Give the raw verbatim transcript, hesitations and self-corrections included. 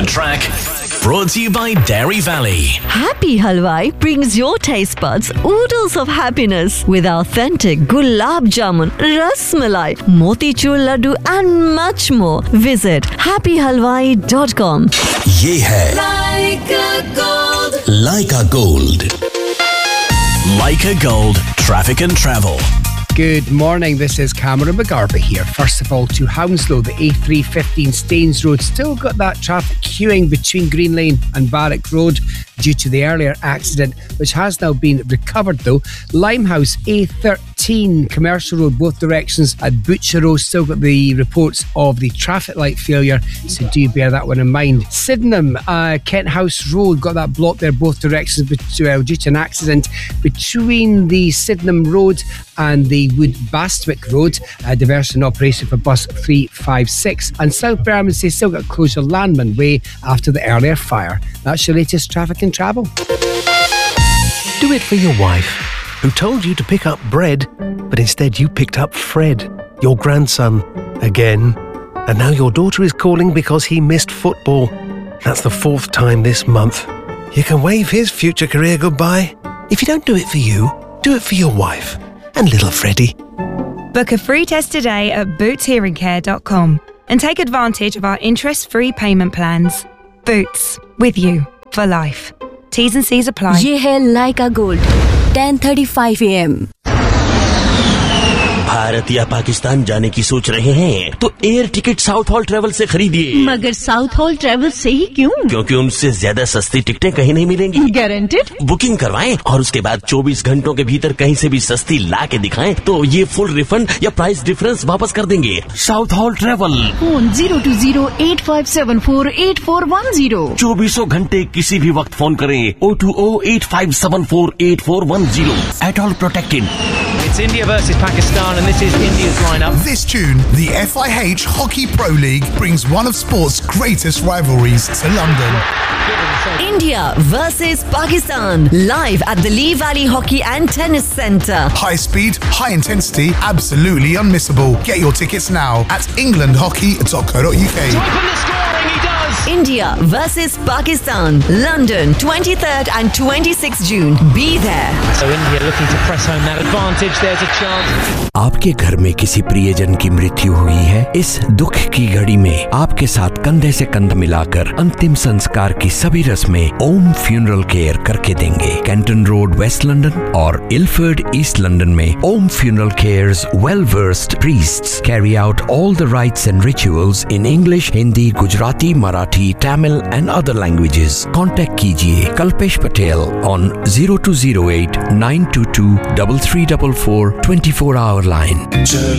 track. Brought to you by Dairy Valley. Happy Halwai brings your taste buds oodles of happiness with authentic gulab jamun, ras malai, motichur laddu and much more. Visit happy halwai dot com. ये है Leica Gold. Leica Gold. Leica Gold Traffic and Travel. Good morning, this is Cameron McGarvey here. First of all, to Hounslow, the A three fifteen Staines Road still got that traffic queuing between Green Lane and Barrack Road due to the earlier accident, which has now been recovered though. Limehouse, A thirteen Commercial Road, both directions at Butcher Road, still got the reports of the traffic light failure, so do bear that one in mind. Sydenham, uh, Kent House Road, got that blocked there both directions but, uh, due to an accident between the Sydenham Road and the Wood Bastwick Road, a diversion operation for bus three five six. And South Bermondsey still got closure Landman Way after the earlier fire. That's your latest traffic and travel. Do it for your wife, who told you to pick up bread, but instead you picked up Fred, your grandson, again. And now your daughter is calling because he missed football. That's the fourth time this month. You can wave his future career goodbye. If you don't do it for you, do it for your wife and little Freddie. Book a free test today at boots hearing care dot com and take advantage of our interest-free payment plans. Boots, with you for life. T's and C's apply. ये है Leica Gold, ten thirty-five a m Bharat या पाकिस्तान जाने की सोच रहे हैं तो air ticket south hall travel से खरीदिए। मगर साउथ हॉल ट्रेवल से ही क्यों? क्योंकि उनसे ज्यादा सस्ती टिकटें कहीं नहीं मिलेंगी। गारंटेड? बुकिंग करवाएं और उसके बाद चौबीस घंटों के भीतर कहीं से भी सस्ती ला के दिखाएं तो ये फुल रिफंड या प्राइस डिफरेंस वापस कर देंगे। South hall travel, phone zero two zero eight five seven four eight four one zero। चौबीसों घंटे किसी भी वक्त फोन करें zero two zero eight five seven four eight four one zero। At all protected. It's India versus Pakistan, and this is India's lineup. This June, the F I H Hockey Pro League brings one of sport's greatest rivalries to London. India versus Pakistan, live at the Lee Valley Hockey and Tennis Centre. High speed, high intensity, absolutely unmissable. Get your tickets now at england hockey dot co dot uk. To open the scoring, he does. India versus Pakistan, London, twenty-third and twenty-sixth June. Be there. So India looking to press home that advantage. There's a chance. आपके घर में किसी प्रियजन की मृत्यु हुई है? इस दुख की घड़ी में आपके साथ कंधे से कंधा मिलाकर अंतिम संस्कार की सभी रस्में ओम फ्यूनरल केयर करके देंगे। कैंटन रोड, वेस्ट लंदन और इलफर्ड, ईस्ट लंदन में ओम funeral cares well versed priests carry out all the rites and rituals in English, Hindi, Gujarati, Marathi, Tamil and other languages. Contact कीजिए Kalpesh Patel on zero two zero eight nine two two three three four four twenty-four hour line.